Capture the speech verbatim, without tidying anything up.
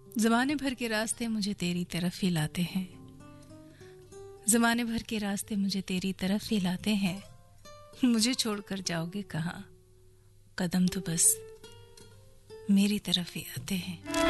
ज़माने भर के रास्ते मुझे तेरी तरफ ही लाते हैं, ज़माने भर के रास्ते मुझे तेरी तरफ ही लाते हैं। मुझे छोड़कर जाओगे कहाँ, कदम तो बस मेरी तरफ ही आते हैं।